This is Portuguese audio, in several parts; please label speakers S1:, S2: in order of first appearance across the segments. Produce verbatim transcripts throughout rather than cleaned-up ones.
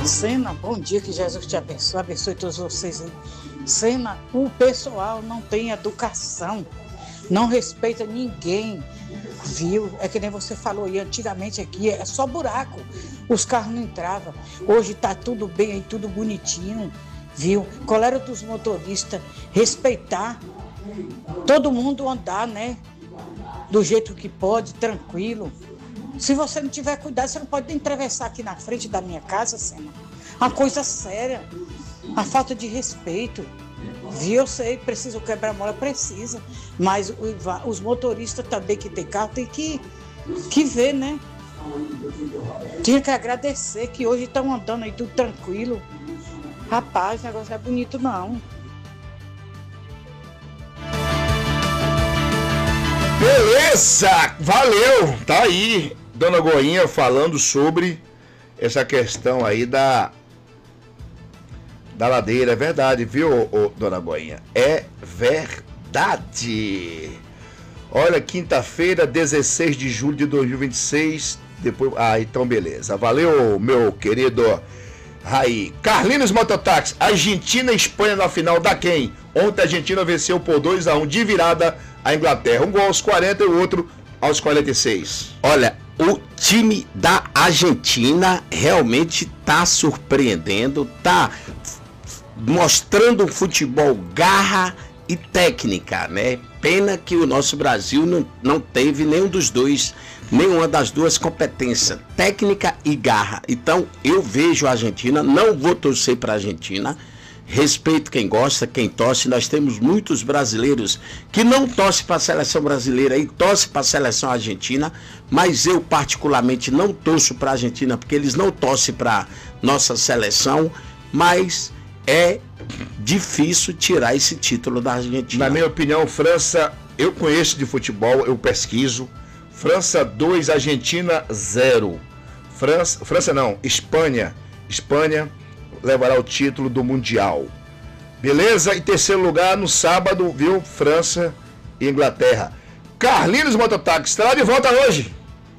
S1: Sena, bom dia, que Jesus te abençoe, abençoe todos vocês aí. Sena, o pessoal não tem educação, não respeita ninguém, viu? É que nem você falou aí, antigamente aqui é só buraco, os carros não entravam. Hoje tá tudo bem aí, tudo bonitinho, viu? Qual era dos motoristas? Respeitar, todo mundo andar, né? Do jeito que pode, tranquilo. Se você não tiver cuidado, você não pode nem atravessar aqui na frente da minha casa, Sena. Uma coisa séria, a falta de respeito. Viu? Eu sei, precisa quebrar mola, precisa. Mas os motoristas também que tem carro tem que, que ver, né? Tinha que agradecer que hoje estão andando aí tudo tranquilo. Rapaz, o negócio não é bonito não.
S2: Beleza, valeu, tá aí, Dona Goinha falando sobre essa questão aí da da ladeira, é verdade, viu, ô, Dona Goinha? É verdade. Olha, quinta-feira, dezesseis de julho de dois mil e vinte e seis, depois, ah, então beleza, valeu, meu querido Raí. Carlinhos Mototáxi, Argentina e Espanha na final da quem? Ontem a Argentina venceu por dois a um de virada a Inglaterra. Um gol aos quarenta e o outro aos quarenta e seis.
S3: Olha, o time da Argentina realmente tá surpreendendo, tá mostrando um futebol garra e técnica, né? Pena que o nosso Brasil não, não teve nenhum dos dois, nenhuma das duas competências, técnica e garra. Então eu vejo a Argentina, não vou torcer para a Argentina, respeito quem gosta, quem torce. Nós temos muitos brasileiros que não torcem para a seleção brasileira e torcem para a seleção argentina, mas eu particularmente não torço para a Argentina porque eles não torcem para nossa seleção, mas é difícil tirar esse título da Argentina.
S2: Na minha opinião, França, eu conheço de futebol, eu pesquiso. França dois, Argentina zero. França, França não, Espanha. Espanha levará o título do Mundial. Beleza? Em terceiro lugar, no sábado, viu? França e Inglaterra. Carlinhos Mototáxi estará de volta hoje.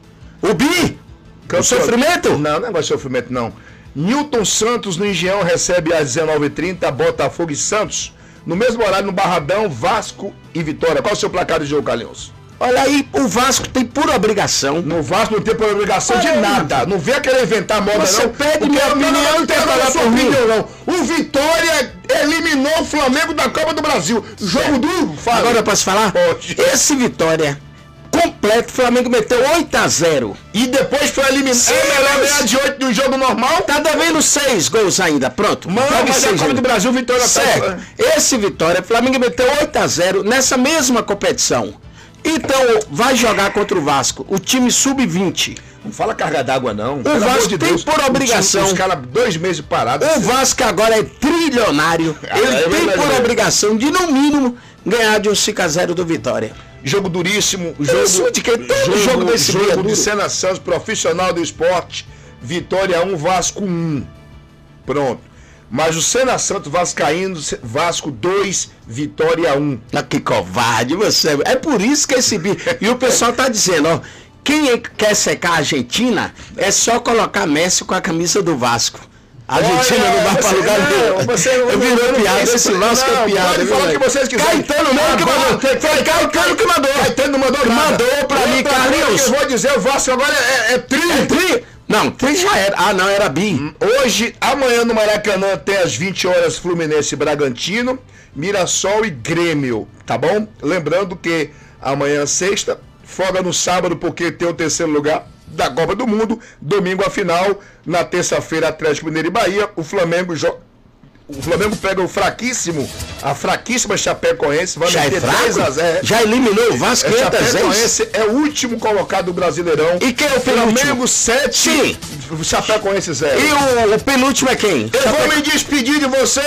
S3: O Bi? O sofrimento?
S2: Não, não é negócio de sofrimento, não. Newton Santos no Engenhão recebe às dezenove e trinta Botafogo e Santos. No mesmo horário no Barradão, Vasco e Vitória. Qual é o seu placar de jogo, Carlinhos?
S3: Olha aí, o Vasco tem por obrigação.
S2: No Vasco não tem por obrigação Olha de aí. nada. Não vem querer inventar moda,
S3: Você
S2: não.
S3: Você pede minha opinião, não, não
S2: tem falar por mim, não. O Vitória eliminou o Flamengo da Copa do Brasil. Jogo duro.
S3: Fala. Agora eu posso falar?
S2: Pode.
S3: Esse Vitória completo, o Flamengo meteu oito a zero.
S2: E depois foi eliminado. É melhor ganhar de oito no jogo normal?
S3: Tá devendo seis gols ainda. Pronto.
S2: Mano, mas a Copa do Brasil, Vitória
S3: certo. Tá... Esse Vitória, o Flamengo meteu oito a zero nessa mesma competição. Então, vai jogar contra o Vasco, o time sub vinte.
S2: Não fala carga d'água, não.
S3: O Pelo Vasco de tem Deus, por obrigação.
S2: Os caras dois meses parados.
S3: O assim. Vasco agora é trilionário. Ah, Ele é tem por obrigação de, no mínimo, ganhar de um cinco a zero do Vitória.
S2: Jogo duríssimo. Jogo
S3: de que todo
S2: jogo,
S3: jogo desse
S2: jogo
S3: jogo
S2: de Sena Santos, profissional do esporte. Vitória um, Vasco um. Pronto. Mas o Sena Santos vascaíno, Vasco dois, Vitória um.
S3: Ah, que covarde você. É por isso que esse bicho. E o pessoal tá dizendo, ó, quem quer secar a Argentina é só colocar Messi com a camisa do Vasco. A Argentina
S2: Olha,
S3: não vai para lugar nenhum. Eu virou piada, esse Vasco é piada.
S2: Pode falar o que vocês quiserem.
S3: Caetano mesmo que mandou. Foi Caetano que mandou.
S2: Caetano não mandou nada.
S3: Mandou pra mim, Carlinhos.
S2: Eu vou dizer, o Vasco agora é, é tri.
S3: É tri? Não, tri já era. Ah, não, era bi.
S2: Hoje, amanhã no Maracanã tem às vinte horas Fluminense e Bragantino, Mirassol e Grêmio, tá bom? Lembrando que amanhã sexta, folga no sábado porque tem o terceiro lugar da Copa do Mundo, domingo a final, na terça-feira Atlético Mineiro e Bahia, o Flamengo joga. O Flamengo pega o fraquíssimo, a fraquíssima Chapecoense, vai
S3: já
S2: meter
S3: é fraco?
S2: três a zero.
S3: Já eliminou o Vasco
S2: é,
S3: quinhentas vezes.
S2: Chapecoense é o último colocado do Brasileirão.
S3: E quem é o
S2: Flamengo
S3: penúltimo?
S2: sete,
S3: Sim.
S2: Chapecoense zero.
S3: E o, o penúltimo é quem?
S2: Eu
S3: Chape...
S2: vou me despedir de você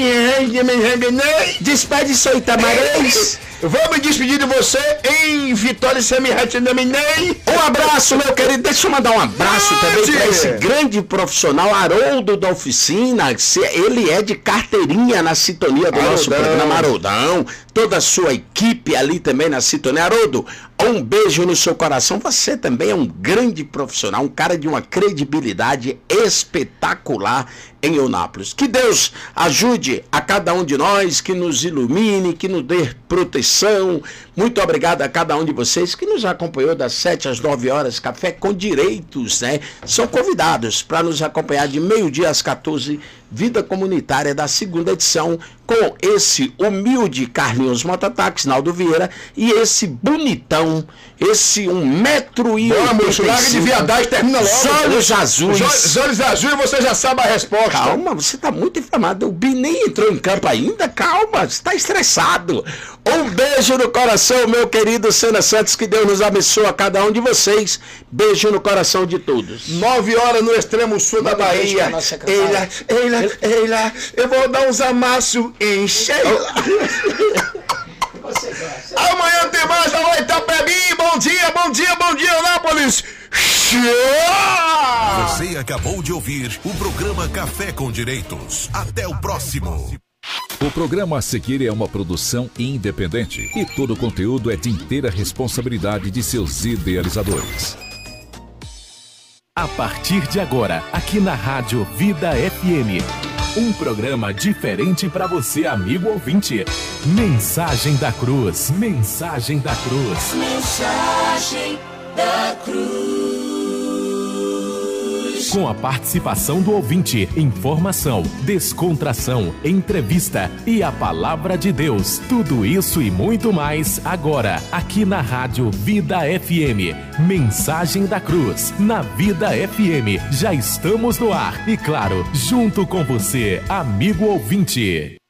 S2: em...
S3: Despede isso aí, Tamarães.
S2: Vou me despedir de você em Vitória Semi-Retindaminei.
S3: Um abraço, meu querido. Deixa eu mandar um abraço Pode. também para esse grande profissional, Haroldo da Oficina. Ele é de carteirinha na sintonia do Haroldão. Nosso programa Haroldão. toda a sua equipe ali também na sintonia. Haroldo, um beijo no seu coração. Você também é um grande profissional, um cara de uma credibilidade espetacular em Eunápolis. Que Deus ajude a cada um de nós, que nos ilumine, que nos dê proteção. Muito obrigado a cada um de vocês que nos acompanhou das sete às nove horas, Café com Direitos, né? São convidados para nos acompanhar de meio-dia às quatorze, Vida Comunitária da segunda edição, com esse humilde Carlinhos Mototáxi, Naldo Vieira, e esse bonitão, esse um metro e
S2: Vamos, larga de viadagem, termina logo.
S3: Olhos azuis.
S2: Os olhos azuis, você já sabe a resposta.
S3: Calma, você tá muito inflamado. O Bi nem entrou em campo ainda. Calma, você tá estressado. Um beijo no coração, meu querido Senna Santos. Que Deus nos abençoe a cada um de vocês. Beijo no coração de todos.
S2: Nove horas no extremo sul da Bahia. Eila, Eila, Eila, eu vou dar uns amassos em Sheila. Amanhã tem mais da Itapebi. Bom dia, bom dia, bom dia, Eunápolis.
S4: Você acabou de ouvir o programa Café com Direitos. Até o próximo.
S5: O programa a seguir é uma produção independente e todo o conteúdo é de inteira responsabilidade de seus idealizadores.
S6: A partir de agora, aqui na Rádio Vida F M, um programa diferente para você, amigo ouvinte. Mensagem da Cruz, Mensagem da Cruz.
S7: Mensagem da Cruz.
S6: Com a participação do ouvinte, informação, descontração, entrevista e a palavra de Deus. Tudo isso e muito mais agora, aqui na Rádio Vida F M. Mensagem da Cruz, na Vida F M. Já estamos no ar e, claro, junto com você, amigo ouvinte.